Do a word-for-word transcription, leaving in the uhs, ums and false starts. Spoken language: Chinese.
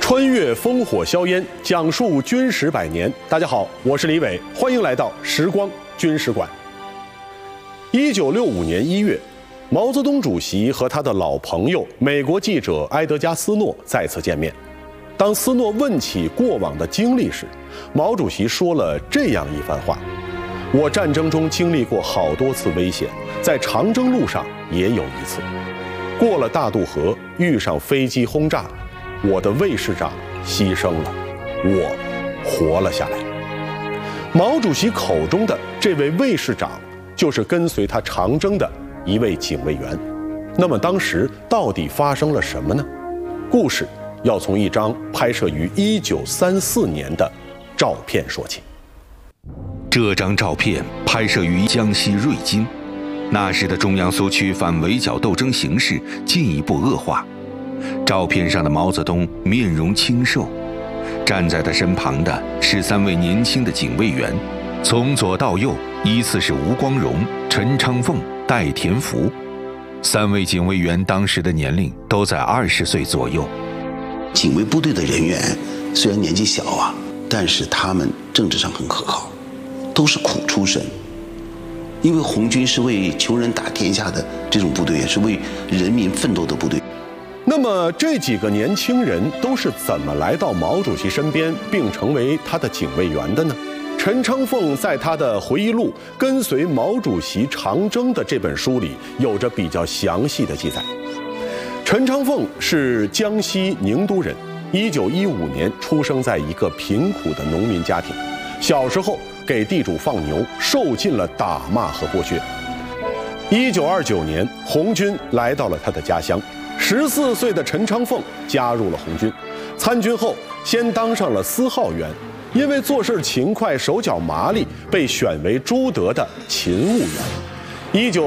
穿越烽火硝烟，讲述军史百年。大家好，我是李伟，欢迎来到时光军史馆。一九六五年一月，毛泽东主席和他的老朋友美国记者埃德加·斯诺再次见面。当斯诺问起过往的经历时，毛主席说了这样一番话：我战争中经历过好多次危险，在长征路上也有一次，过了大渡河，遇上飞机轰炸，我的卫士长牺牲了，我活了下来。毛主席口中的这位卫士长，就是跟随他长征的一位警卫员。那么当时到底发生了什么呢？故事要从一张拍摄于一九三四年的照片说起。 这张照片拍摄于江西瑞金，那时的中央苏区反围剿斗争形势进一步恶化。照片上的毛泽东面容清瘦，站在他身旁的是三位年轻的警卫员，从左到右依次是吴光荣、陈昌凤、戴田福。三位警卫员当时的年龄都在二十岁左右。 警卫部队的人员虽然年纪小啊，但是他们政治上很可靠，都是苦出身。因为红军是为穷人打天下的这种部队，也是为人民奋斗的部队。 那么这几个年轻人都是怎么来到毛主席身边，并成为他的警卫员的呢？陈昌凤在他的回忆录《跟随毛主席长征》的这本书里，有着比较详细的记载。陈昌凤是江西宁都人，一九一五年出生在一个贫苦的农民家庭，小时候给地主放牛，受尽了打骂和剥削。一九二九年，红军来到了他的家乡。十四岁的陈昌凤加入了红军，参军后先当上了司号员，因为做事勤快、手脚麻利，被选为朱德的勤务员。一九